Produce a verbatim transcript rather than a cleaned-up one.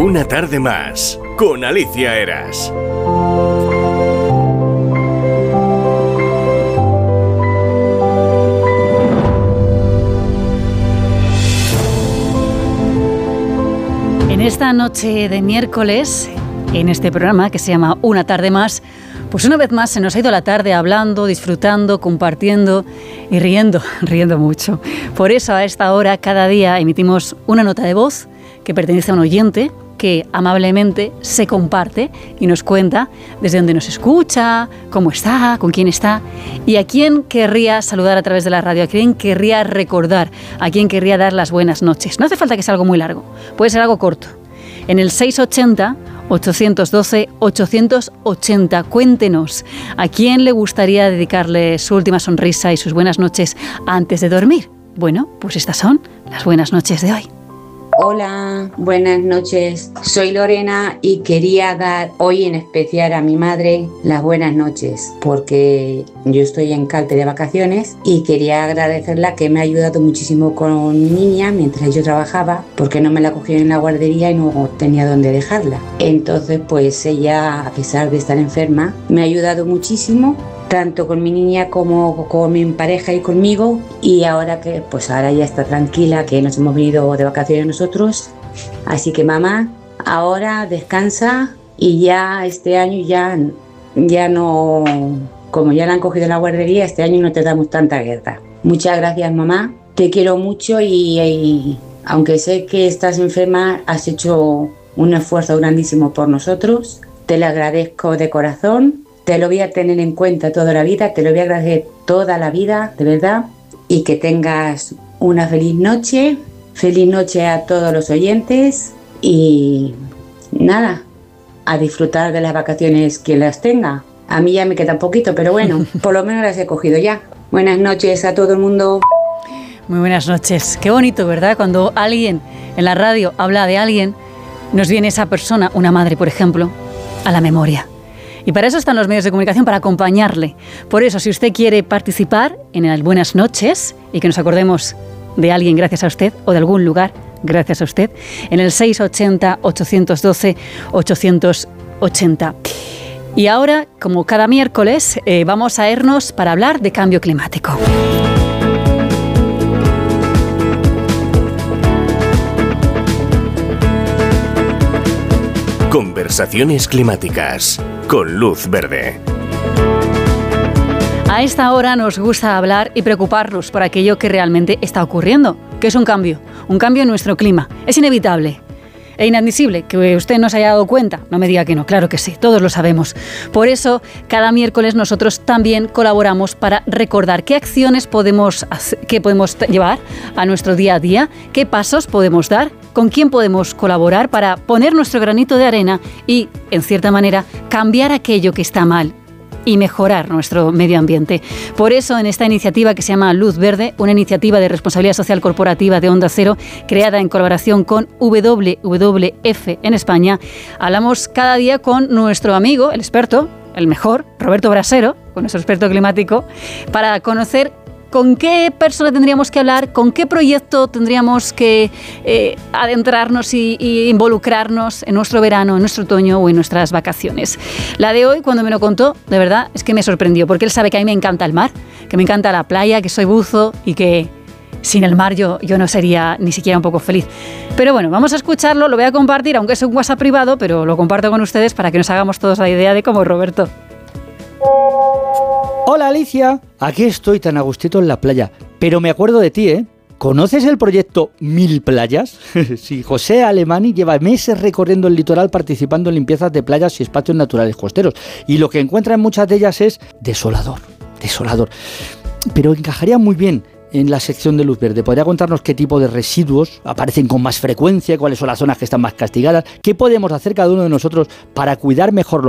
Una tarde más, con Alicia Eras. En esta noche de miércoles, en este programa que se llama Una tarde más, pues una vez más se nos ha ido la tarde hablando, disfrutando, compartiendo y riendo, riendo mucho. Por eso a esta hora cada día emitimos una nota de voz que pertenece a un oyente que amablemente se comparte y nos cuenta desde dónde nos escucha, cómo está, con quién está y a quién querría saludar a través de la radio, a quién querría recordar, a quién querría dar las buenas noches. No hace falta que sea algo muy largo, puede ser algo corto. En el seiscientos ochenta, ochocientos doce, ochocientos ochenta, cuéntenos a quién le gustaría dedicarle su última sonrisa y sus buenas noches antes de dormir. Bueno, pues estas son las buenas noches de hoy. Hola, buenas noches. Soy Lorena y quería dar hoy en especial a mi madre las buenas noches porque yo estoy en Calte de vacaciones y quería agradecerla que me ha ayudado muchísimo con mi niña mientras yo trabajaba porque no me la cogieron en la guardería y no tenía dónde dejarla. Entonces pues ella, a pesar de estar enferma, me ha ayudado muchísimo tanto con mi niña como con mi pareja y conmigo, y ahora que pues ahora ya está tranquila, que nos hemos venido de vacaciones nosotros, así que mamá, ahora descansa y ya este año ya, ya no, como ya la han cogido en la guardería, este año no te damos tanta guerra. Muchas gracias mamá, te quiero mucho y, y aunque sé que estás enferma, has hecho un esfuerzo grandísimo por nosotros, te lo agradezco de corazón. Te lo voy a tener en cuenta toda la vida, te lo voy a agradecer toda la vida, de verdad, y que tengas una feliz noche, feliz noche a todos los oyentes y nada, a disfrutar de las vacaciones quien las tenga. A mí ya me queda poquito, pero bueno, por lo menos las he cogido ya. Buenas noches a todo el mundo. Muy buenas noches. Qué bonito, ¿verdad? Cuando alguien en la radio habla de alguien, nos viene esa persona, una madre, por ejemplo, a la memoria. Y para eso están los medios de comunicación, para acompañarle. Por eso, si usted quiere participar en las buenas noches y que nos acordemos de alguien gracias a usted o de algún lugar gracias a usted, en el seiscientos ochenta, ochocientos doce, ochocientos ochenta. Y ahora, como cada miércoles, eh, vamos a irnos para hablar de cambio climático. Conversaciones climáticas con Luz Verde. A esta hora nos gusta hablar y preocuparnos por aquello que realmente está ocurriendo, que es un cambio, un cambio en nuestro clima. Es inevitable e inadmisible que usted no se haya dado cuenta. No me diga que no, claro que sí, todos lo sabemos. Por eso, cada miércoles nosotros también colaboramos para recordar qué acciones podemos, hacer, qué podemos llevar a nuestro día a día, qué pasos podemos dar, con quién podemos colaborar para poner nuestro granito de arena y, en cierta manera, cambiar aquello que está mal y mejorar nuestro medio ambiente. Por eso, en esta iniciativa que se llama Luz Verde, una iniciativa de responsabilidad social corporativa de Onda Cero, creada en colaboración con W W F en España, hablamos cada día con nuestro amigo, el experto, el mejor, Roberto Brasero, con nuestro experto climático, para conocer con qué persona tendríamos que hablar, con qué proyecto tendríamos que eh, adentrarnos y, y involucrarnos en nuestro verano, en nuestro otoño o en nuestras vacaciones. La de hoy, cuando me lo contó, de verdad, es que me sorprendió, porque él sabe que a mí me encanta el mar, que me encanta la playa, que soy buzo y que sin el mar yo, yo no sería ni siquiera un poco feliz. Pero bueno, vamos a escucharlo, lo voy a compartir, aunque es un WhatsApp privado, pero lo comparto con ustedes para que nos hagamos todos la idea de cómo es Roberto. Hola Alicia, aquí estoy tan a gustito en la playa, pero me acuerdo de ti, ¿eh? ¿Conoces el proyecto Mil Playas? Sí, José Alemani lleva meses recorriendo el litoral participando en limpiezas de playas y espacios naturales costeros, y lo que encuentra en muchas de ellas es desolador, desolador. Pero encajaría muy bien en la sección de Luz Verde. ¿Podría contarnos qué tipo de residuos aparecen con más frecuencia, cuáles son las zonas que están más castigadas? ¿Qué podemos hacer cada uno de nosotros para cuidar mejor los